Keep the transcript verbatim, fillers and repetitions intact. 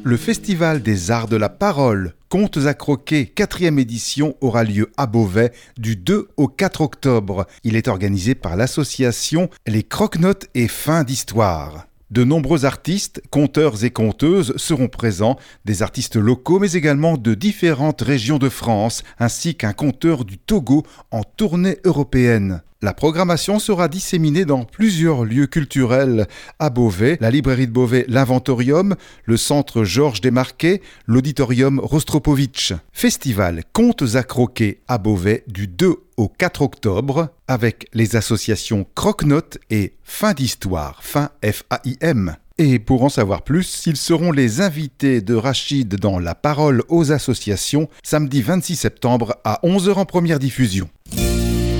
Le Festival des Arts de la Parole, Contes à croquer, quatrième édition, aura lieu à Beauvais du deux au quatre octobre. Il est organisé par l'association Les Croque-Notes et Fins d'Histoire. De nombreux artistes, conteurs et conteuses seront présents, des artistes locaux mais également de différentes régions de France, ainsi qu'un conteur du Togo en tournée européenne. La programmation sera disséminée dans plusieurs lieux culturels à Beauvais, la librairie de Beauvais, l'Inventorium, le centre Georges Desmarquet, l'auditorium Rostropovitch. Festival Contes à croquer à Beauvais du deux au quatre octobre avec les associations Croque-Notes et Fins d'Histoire, Fin F A I M. Et pour en savoir plus, ils seront les invités de Rachid dans La Parole aux associations, samedi vingt-six septembre à onze heures en première diffusion.